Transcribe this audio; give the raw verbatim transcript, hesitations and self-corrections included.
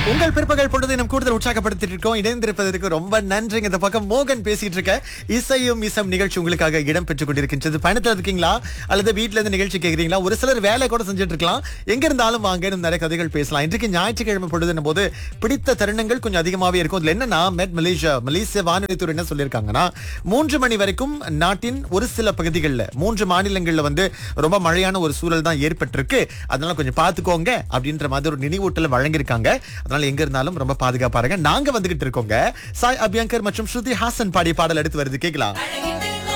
உங்கள் பிற்பகல் பொழுது நம் கூடுதல் உற்சாகப்படுத்திட்டு இருக்கோம். இணைந்திருப்பதற்கு ரொம்ப நன்றிங்க. இந்த பக்கம் மோகன் பேசிட்டு இருக்க இசையும் இசம் நிகழ்ச்சி உங்களுக்காக இடம் பெற்றுக் கொண்டிருக்கின்றது. பயணத்துல இருக்கீங்களா அல்லது வீட்டுல இருந்து நிகழ்ச்சி கேட்கறீங்களா? ஒரு சிலர் வேலை கூட செஞ்சுட்டு இருக்கலாம். எங்க இருந்தாலும் வாங்க, நிறைய கதைகள் பேசலாம். இன்றைக்கு ஞாயிற்றுக்கிழமை பொழுதுன போது பிடித்த தருணங்கள் கொஞ்சம் அதிகமாவே இருக்கும். இதுல என்னன்னா, மெட் மலேசியா மலேசிய வானொலித்துறை என்ன சொல்லியிருக்காங்கன்னா, மூன்று மணி வரைக்கும் நாட்டின் ஒரு சில பகுதிகளில் மூன்று மாநிலங்கள்ல வந்து ரொம்ப மழையான ஒரு சூழல் தான் ஏற்பட்டிருக்கு. அதனால கொஞ்சம் பாத்துக்கோங்க அப்படின்ற மாதிரி ஒரு நினைவூட்டல் வழங்கியிருக்காங்க. அதனால எங்க இருந்தாலும் ரொம்ப பாதுகாப்பா இருங்க. நாங்க வந்துகிட்டு இருக்கோங்க. சாய் அபியங்கர் மற்றும் ஸ்ருதி ஹாசன் பாடிய பாடல் எடுத்து வருது, கேட்கலாம்.